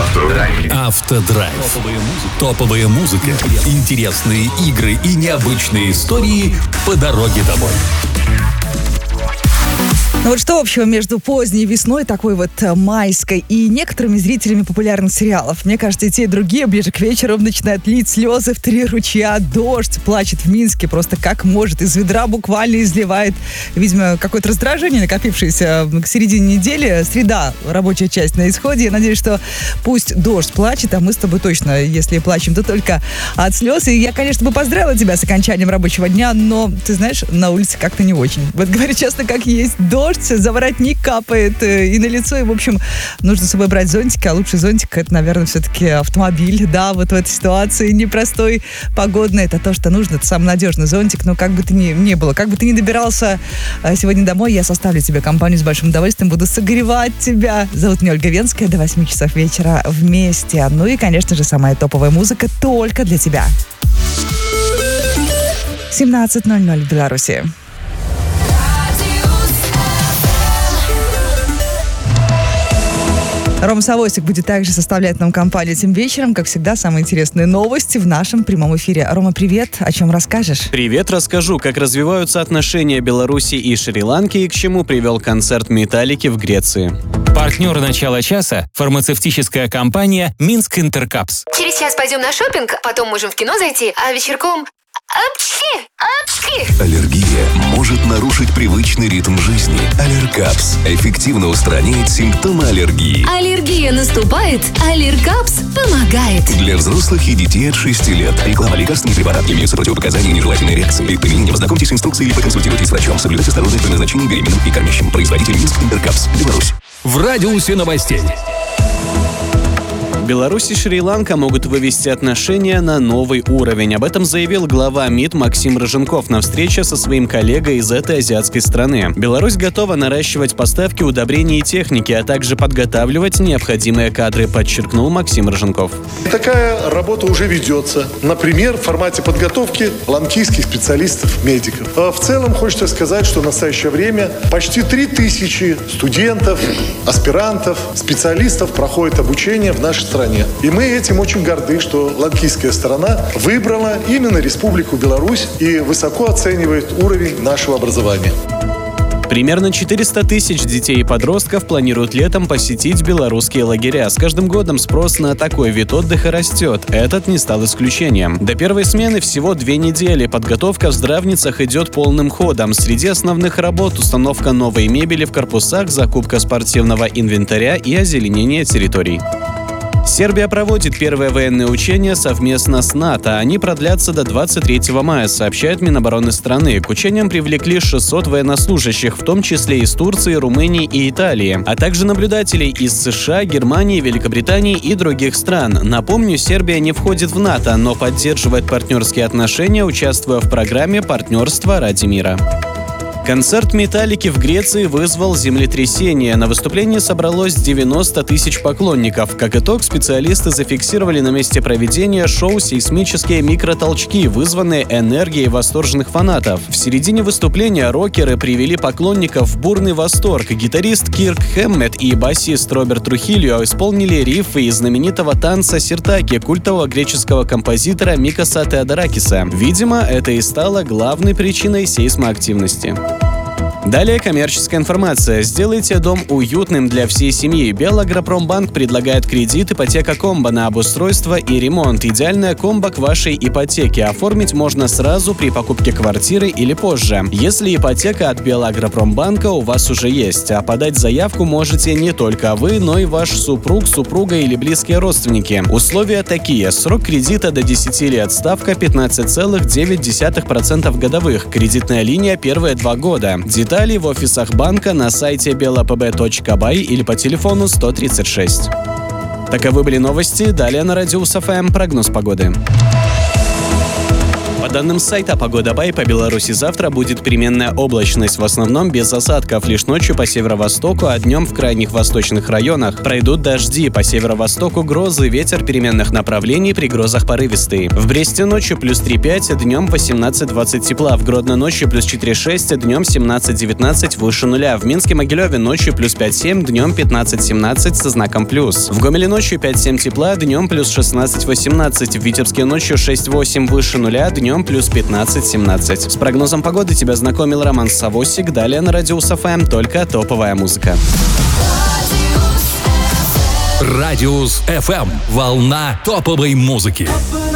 Автодрайв. Топовая музыка, интересные игры и необычные истории по дороге домой. Ну вот что общего между поздней весной, такой вот майской, и некоторыми зрителями популярных сериалов? Мне кажется, и те, и другие ближе к вечеру начинают лить слезы в 3 ручья. Дождь плачет в Минске просто как может. Из ведра буквально изливает, видимо, какое-то раздражение, накопившееся к середине недели. Среда, рабочая часть на исходе. Я надеюсь, что пусть дождь плачет, а мы с тобой точно, если плачем, то только от слез. И я, конечно, бы поздравила тебя с окончанием рабочего дня, но, ты знаешь, на улице как-то не очень. Вот говорю честно, как есть. Дождь, за воротник капает и на лицо, и, в общем, нужно с собой брать зонтик, а лучший зонтик — это, наверное, все-таки автомобиль, да, вот в этой ситуации непростой, погодной, это то, что нужно, это самый надежный зонтик, но как бы ты ни было, как бы ты ни добирался сегодня домой, я составлю тебе компанию с большим удовольствием, буду согревать тебя. Зовут меня Ольга Венская, до 8 часов вечера вместе, ну и, конечно же, самая топовая музыка только для тебя. 17:00 в Беларуси. Рома Савосик будет также составлять нам компанию этим вечером. Как всегда, самые интересные новости в нашем прямом эфире. Рома, привет. О чем расскажешь? Привет, расскажу, как развиваются отношения Беларуси и Шри-Ланки и к чему привел концерт «Металлики» в Греции. Партнер начала часа – фармацевтическая компания «Минск Интеркапс». Через час пойдем на шопинг, потом можем в кино зайти, а вечерком... Апчхи! Аллергия может нарушить привычный ритм жизни. Аллергапс эффективно устраняет симптомы аллергии. Аллергия наступает, Аллергапс помогает. Для взрослых и детей от 6 лет. Реклама. Лекарственный препарат. Имеются противопоказания и нежелательные реакции. Перед применением ознакомьтесь с инструкцией или проконсультируйтесь с врачом. Соблюдайте осторожность при назначении беременным и кормящим. Производитель Минск Интеркапс. Беларусь. В радиусе новостей. Беларусь и Шри-Ланка могут вывести отношения на новый уровень. Об этом заявил глава МИД Максим Рыженков на встрече со своим коллегой из этой азиатской страны. Беларусь готова наращивать поставки удобрений и техники, а также подготавливать необходимые кадры, подчеркнул Максим Рыженков. Такая работа уже ведется. Например, в формате подготовки ланкийских специалистов-медиков. В целом, хочется сказать, что в настоящее время почти 3000 студентов, аспирантов, специалистов проходят обучение в нашей стране. И мы этим очень горды, что ланкийская сторона выбрала именно Республику Беларусь и высоко оценивает уровень нашего образования. Примерно 400 тысяч детей и подростков планируют летом посетить белорусские лагеря. С каждым годом спрос на такой вид отдыха растет. Этот не стал исключением. До первой смены всего 2 недели. Подготовка в здравницах идет полным ходом. Среди основных работ — установка новой мебели в корпусах, закупка спортивного инвентаря и озеленение территорий. Сербия проводит первые военные учения совместно с НАТО. Они продлятся до 23 мая, сообщает Минобороны страны. К учениям привлекли 600 военнослужащих, в том числе из Турции, Румынии и Италии, а также наблюдателей из США, Германии, Великобритании и других стран. Напомню, Сербия не входит в НАТО, но поддерживает партнерские отношения, участвуя в программе «Партнерство ради мира». Концерт «Металлики» в Греции вызвал землетрясение. На выступлении собралось 90 тысяч поклонников. Как итог, специалисты зафиксировали на месте проведения шоу сейсмические микротолчки, вызванные энергией восторженных фанатов. В середине выступления рокеры привели поклонников в бурный восторг. Гитарист Кирк Хэммет и басист Роберт Трухильо исполнили рифы из знаменитого танца сиртаки культового греческого композитора Микоса Теодоракиса. Видимо, это и стало главной причиной сейсмоактивности. Далее коммерческая информация. Сделайте дом уютным для всей семьи. Белагропромбанк предлагает кредит ипотека-комбо на обустройство и ремонт. Идеальная комбо к вашей ипотеке. Оформить можно сразу при покупке квартиры или позже. Если ипотека от Белагропромбанка у вас уже есть, а подать заявку можете не только вы, но и ваш супруг, супруга или близкие родственники. Условия такие. Срок кредита до 10 лет. Ставка 15,9% годовых. Кредитная линия первые 2 года. Детали в офисах банка, на сайте belapb.by или по телефону 136. Таковы были новости. Далее на Радиус ФМ прогноз погоды. По данным сайта «Погода.бай», по Беларуси завтра будет переменная облачность, в основном без осадков. Лишь ночью по северо-востоку, а днем в крайних восточных районах пройдут дожди. По северо-востоку грозы, ветер переменных направлений, при грозах порывистый. В Бресте ночью плюс 3-5, днем 18-20 тепла. В Гродно ночью плюс 4-6, днем 17-19 выше нуля. В Минске, Могилеве ночью плюс 5-7, днем 15-17 со знаком плюс. В Гомеле ночью 5-7 тепла, днем плюс 16-18. В Витебске ночью 6-8 выше нуля, днем плюс 15-17. С прогнозом погоды тебя знакомил Роман Савосик. Далее на Радиус ФМ только топовая музыка. Радиус FM. Волна топовой музыки.